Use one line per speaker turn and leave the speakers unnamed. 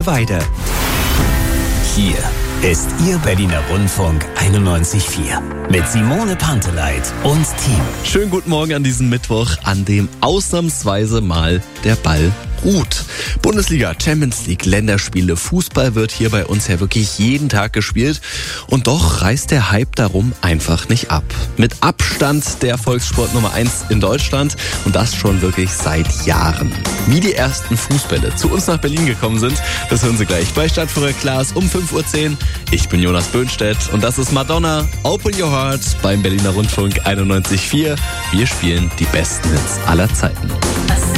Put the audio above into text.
Grünwalder. Hier ist Ihr Berliner Rundfunk 91.4 mit Simone Panteleit und Team.
Schönen guten Morgen an diesem Mittwoch, an dem ausnahmsweise mal der Ball ruht. Bundesliga, Champions League, Länderspiele, Fußball wird hier bei uns ja wirklich jeden Tag gespielt. Und doch reißt der Hype darum einfach nicht ab. Mit Abstand der Volkssport Nummer 1 in Deutschland und das schon wirklich seit Jahren. Wie die ersten Fußbälle zu uns nach Berlin gekommen sind, das hören Sie gleich bei Stadtführer Klaas um 5.10 Uhr. Ich bin Jonas Böhnstedt und das ist Madonna, Open Your Heart beim Berliner Rundfunk 91.4. Wir spielen die besten Hits aller Zeiten.